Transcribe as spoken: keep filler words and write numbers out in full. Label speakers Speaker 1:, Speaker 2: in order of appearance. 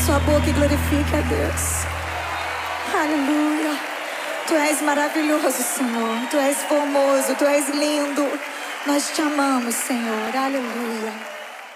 Speaker 1: sua boca e glorifique a Deus. Aleluia. Tu és maravilhoso, Senhor. Tu és formoso, Tu és lindo. Nós te amamos, Senhor. Aleluia.